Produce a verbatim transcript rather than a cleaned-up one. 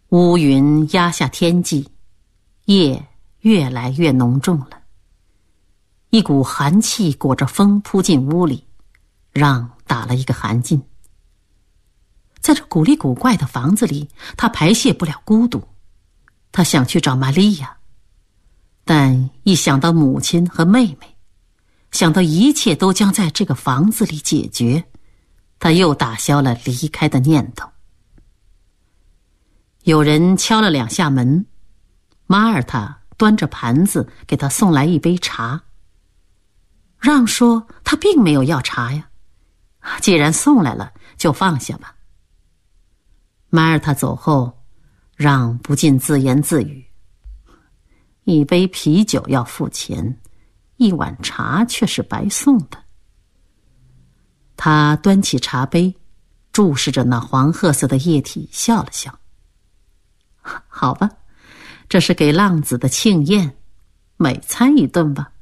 乌云压下天际，夜越来越浓重了。一股寒气裹着风扑进屋里，让打了一个寒噤。在这古里古怪的房子里，他排泄不了孤独。他想去找玛利亚，但一想到母亲和妹妹，想到一切都将在这个房子里解决，他又打消了离开的念头。有人敲了两下门，马耳他端着盘子给他送来一杯茶。让说他并没有要茶呀，既然送来了，就放下吧。马耳他走后，让不禁自言自语：一杯啤酒要付钱，一碗茶却是白送的。他端起茶杯，注视着那黄褐色的液体，笑了笑。好吧，这是给浪子的庆宴，美餐一顿吧。